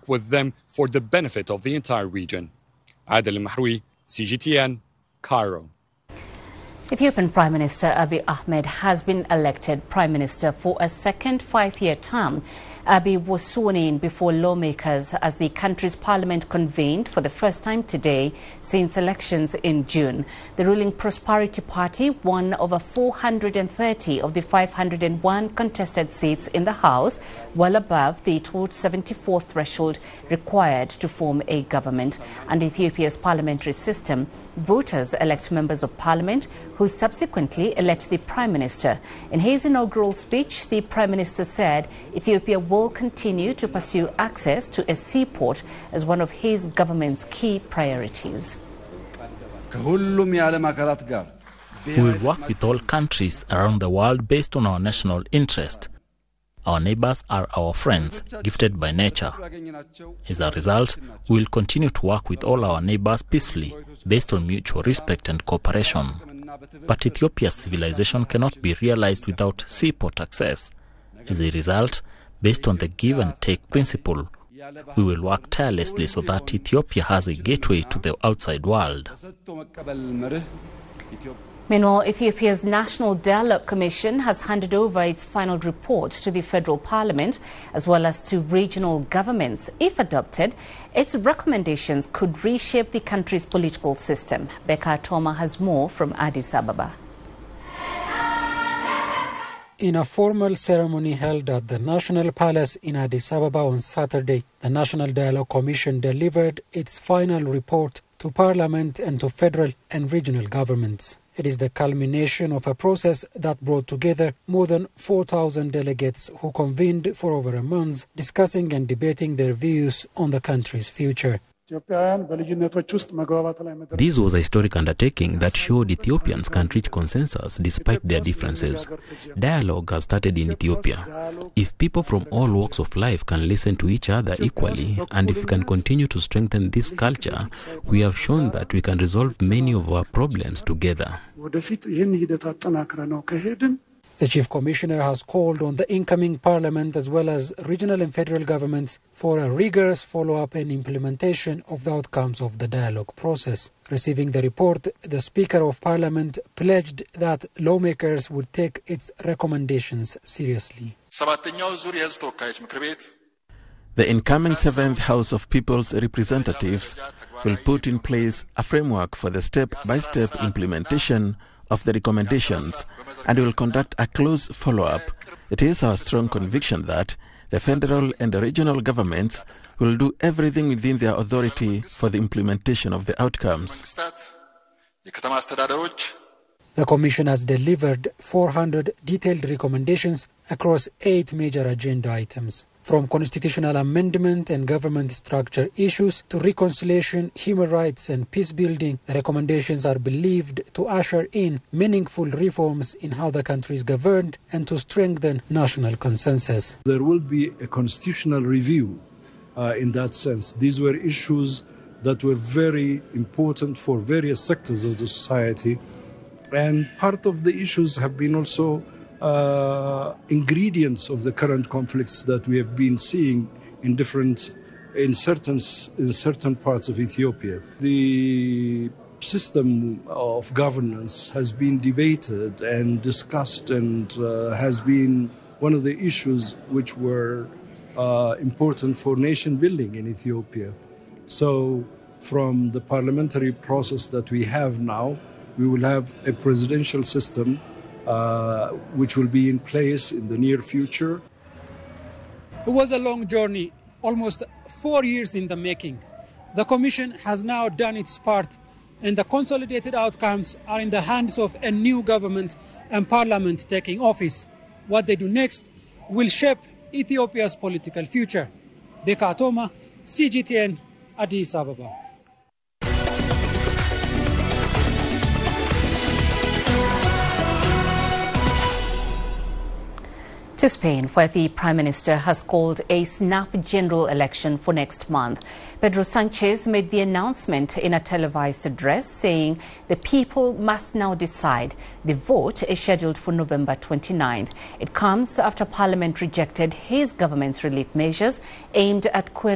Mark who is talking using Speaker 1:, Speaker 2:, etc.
Speaker 1: work with them for the benefit of the entire region. Adel Mahroui, CGTN, Cairo.
Speaker 2: Ethiopian Prime Minister Abiy Ahmed has been elected Prime Minister for a second 5-year term. Abiy was sworn in before lawmakers as the country's parliament convened for the first time today since elections in June. The ruling Prosperity Party won over 430 of the 501 contested seats in the House, well above the 274 threshold required to form a government. Under Ethiopia's parliamentary system, voters elect members of parliament who subsequently elect the Prime Minister. In his inaugural speech, the Prime Minister said Ethiopia will continue to pursue access to a seaport as one of his government's key priorities.
Speaker 3: We will work with all countries around the world based on our national interest. Our neighbors are our friends, gifted by nature. As a result, we will continue to work with all our neighbors peacefully, based on mutual respect and cooperation. But Ethiopia's civilization cannot be realized without seaport access. As a result, based on the give and take principle, we will work tirelessly so that Ethiopia has a gateway to the outside world.
Speaker 2: Meanwhile, Ethiopia's National Dialogue Commission has handed over its final report to the federal parliament as well as to regional governments. If adopted, its recommendations could reshape the country's political system. Becca Toma has more from Addis Ababa.
Speaker 4: In a formal ceremony held at the National Palace in Addis Ababa on Saturday, the National Dialogue Commission delivered its final report to Parliament and to federal and regional governments. It is the culmination of a process that brought together more than 4,000 delegates who convened for over a month, discussing and debating their views on the country's future.
Speaker 5: This was a historic undertaking that showed Ethiopians can reach consensus despite their differences. Dialogue has started in Ethiopia. If people from all walks of life can listen to each other equally, and if we can continue to strengthen this culture, we have shown that we can resolve many of our problems together.
Speaker 4: The Chief Commissioner has called on the incoming Parliament as well as regional and federal governments for a rigorous follow-up and implementation of the outcomes of the dialogue process. Receiving the report, the Speaker of Parliament pledged that lawmakers would take its recommendations seriously.
Speaker 6: The incoming 7th House of People's Representatives will put in place a framework for the step-by-step implementation of the recommendations and will conduct a close follow-up. It is our strong conviction that the federal and the regional governments will do everything within their authority for the implementation of the outcomes.
Speaker 4: The Commission has delivered 400 detailed recommendations across 8 major agenda items. From constitutional amendment and government structure issues to reconciliation, human rights and peace building, the recommendations are believed to usher in meaningful reforms in how the country is governed and to strengthen national consensus.
Speaker 7: There will be a constitutional review in that sense. These were issues that were very important for various sectors of the society, and part of the issues have been also ingredients of the current conflicts that we have been seeing in certain parts of Ethiopia. The system of governance has been debated and discussed and has been one of the issues which were important for nation building in Ethiopia. So from the parliamentary process that we have now, we will have a presidential system which will be in place in the near future.
Speaker 4: It was a long journey, almost 4 years in the making. The Commission has now done its part, and the consolidated outcomes are in the hands of a new government and Parliament taking office. What they do next will shape Ethiopia's political future. Becca Toma, CGTN, Addis Ababa.
Speaker 2: To Spain, where the Prime Minister has called a snap general election for next month. Pedro Sanchez made the announcement in a televised address saying the people must now decide. The vote is scheduled for November 29th. It comes after Parliament rejected his government's relief measures aimed at